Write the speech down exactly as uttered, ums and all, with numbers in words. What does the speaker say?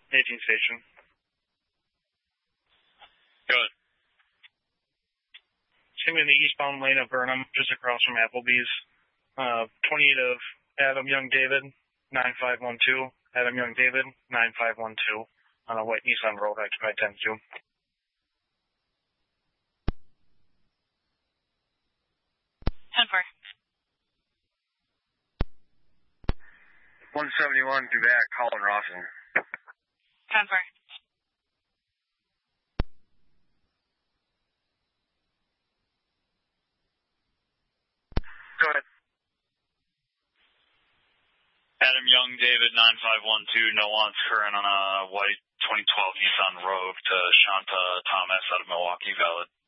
eighteen station. Good. Same in the eastbound lane of Burnham, just across from Applebee's. Uh, twenty-eight of Adam Young David, nine five one two. Adam Young David, nine five one two. On a white Nissan Rogue, occupied ten two. ten four. one seventy-one, do that, Colin Rawson. ten four. Go ahead. Adam Young, David, nine five one two, no on current on a white twenty twelve Nissan Rogue to Shanta Thomas out of Milwaukee, valid.